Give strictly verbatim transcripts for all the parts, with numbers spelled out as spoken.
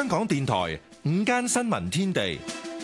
香港電台午間新聞天地，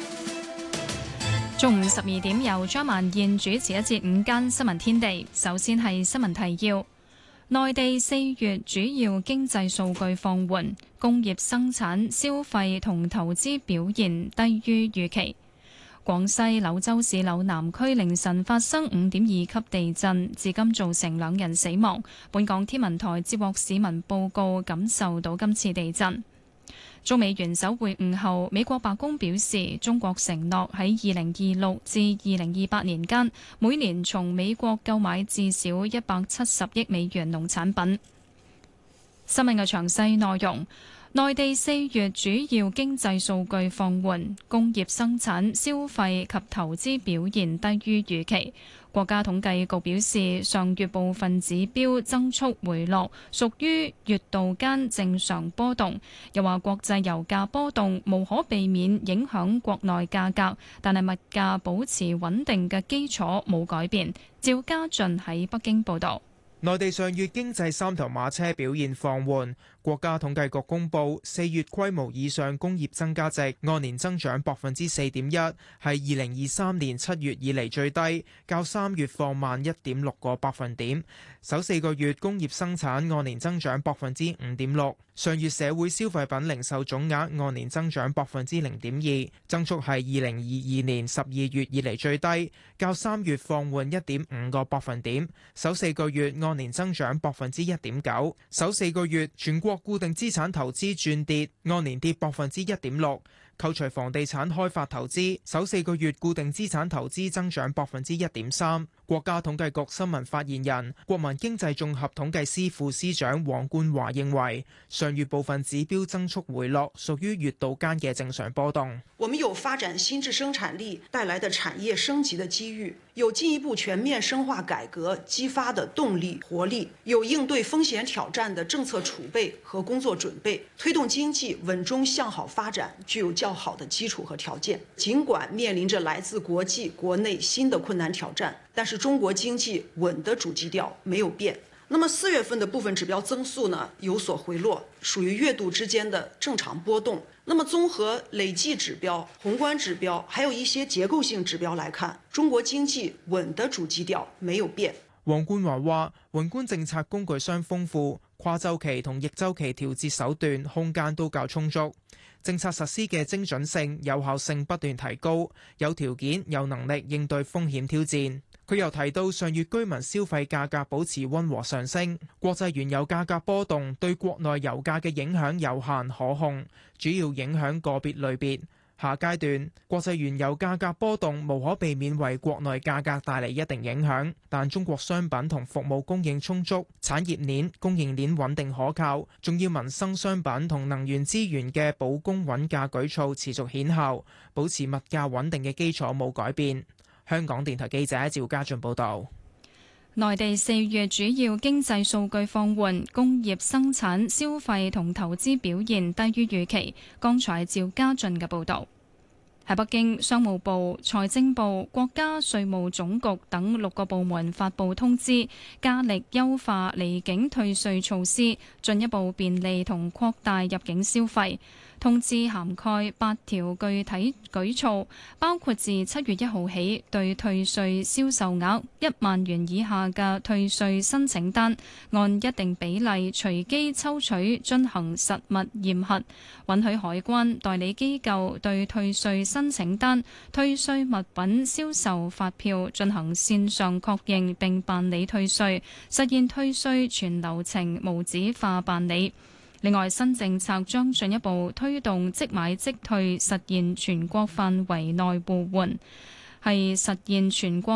中午十二點由張曼燕主持一節午間新聞天地。首先係新聞提要：內地四月主要經濟數據放緩，工業生產、消費同投資表現低於預期。廣西柳州市柳南區凌晨發生五點二級地震，至今造成兩人死亡。本港天文台接獲市民報告，感受到今次地震。中美元首會晤後，美國白宮表示，中國承諾喺二零二六至二零二八年間，每年從美國購買至少一百七十億美元農產品。新聞嘅詳細內容。內地四月主要經濟數據放緩，工業生產、消費及投資表現低於預期。國家統計局表示，上月部分指標增速回落，屬於月度間正常波動。又話國際油價波動無可避免影響國內價格，但係物價保持穩定嘅基礎冇改變。趙家俊喺北京報導。 內地上月經濟三頭馬車表現放緩，國家統計局公佈四月規模以上工業增加值按年增長百分之四點一，係二零二三年七月以嚟最低，較三月放慢一點六個百分點。首四個月工業生產按年增長百分之五點六，上月社會消費品零售總額按年增長百分之零點二，增速係二零二二年十二月以嚟最低，較三月放緩一點五個百分點。首四個月按年增長百分之一點九，首四個月全國固定資產投資轉跌，按年跌百分之一點六。扣除房地產開發投資，首四個月固定資產投資增長百分之一點三。國家統計局新聞發言人、國民經濟綜合統計司副司長黃冠華認為，上月部分指標增速回落，屬於月度間嘅正常波動。 我們有發展新質生產力帶來的產業升級的機遇，有進一步全面深化改革激發的動力活力，有應對風險挑戰的政策儲備和工作準備，推動經濟穩中向好發展具有較好的基礎和條件。儘管面臨着來自國際、國內新的困難挑戰，但是中國經濟穩的主基調沒有變。那麼四月份的部分指標增速呢有所回落，屬於月度之間的正常波動。那麼綜合累計指標、宏觀指標，還有一些結構性指標來看，中國經濟穩的主基調沒有變。 黃冠華話：宏觀政策工具箱豐富，跨週期同逆週期調節手段空間都較充足，政策實施嘅精準性、有效性不斷提高，有條件、有能力應對風險挑戰。佢又提到，上月居民消費價格保持溫和上升，國際原油價格波動對國內油價嘅影響有限可控，主要影響個別類別。下階段，國際原油價格波動無可避免為國內價格帶嚟一定影響，但中國商品同服務供應充足，產業鏈、供應鏈穩定可靠，重要民生商品同能源資源嘅保供穩價舉措持續顯效，保持物價穩定嘅基礎冇改變。香港電台記者趙家俊報道。 內地四月主要經濟數據放緩，工業生產、消費同投資表現低於預期。剛才趙家俊嘅報導。喺北京，商務部、財政部、國家稅務總局等六個部門發布通知，加力優化離境退稅措施，進一步便利同擴大入境消費。通知涵蓋八條具體舉措，包括自七月一號起，對退稅銷售額一萬元以下嘅退稅申請單，按一定比例隨機抽取進行實物驗核，允許海關代理機構對退稅申請單、退稅物品銷售發票進行線上確認並辦理退稅，實現退稅全流程無紙化辦理。另外，新政策將進一步推動即買即退，實現全國範圍內互換，係實現全國